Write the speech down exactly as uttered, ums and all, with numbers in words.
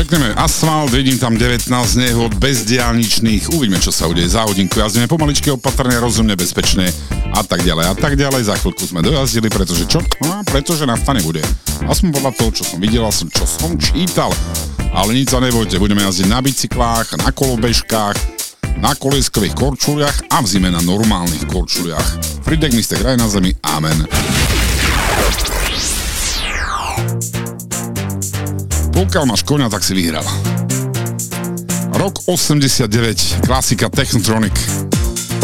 Prekneme asfalt, vidím tam devätnásť nehod, bezdiaľničných, uvidíme, čo sa udeje. Za hodinku jazdíme pomaličky, opatrne, rozumne, bezpečne a tak ďalej a tak ďalej. Za chvíľku sme dojazdili, pretože čo? No, pretože nafta nebude. Aspoň podľa toho, čo som videl, čo som čítal. Ale nič sa nebojte, budeme jazdiť na bicyklách, na kolobežkách, na kolieskových korčuliach a v zime na normálnych korčuliach. Fridek, mister Kraj na zemi, amen. Pokiaľ máš koňa, tak si vyhral. Rok osemdesiatdeväť, klasika Technotronic.